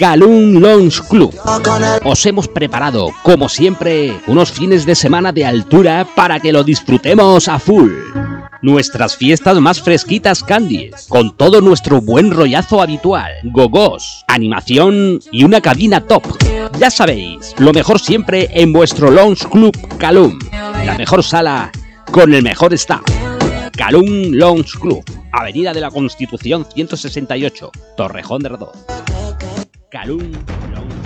Calum Lounge Club. Os hemos preparado, como siempre, unos fines de semana de altura para que lo disfrutemos a full. Nuestras fiestas más fresquitas candies, con todo nuestro buen rollazo habitual, gogos, animación y una cabina top. Ya sabéis, lo mejor siempre en vuestro Lounge Club Calum, la mejor sala con el mejor staff. Calum Lounge Club, Avenida de la Constitución 168, Torrejón de Redón. Calum Lounge.